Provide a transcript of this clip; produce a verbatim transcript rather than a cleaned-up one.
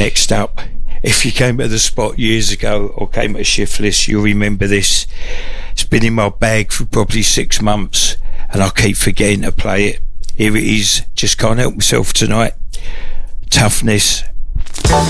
Next up, if you came to the spot years ago or came to Shiftless, you'll remember this. It's been in my bag for probably six months and I keep forgetting to play it. Here it is, just can't help myself tonight. Toughness.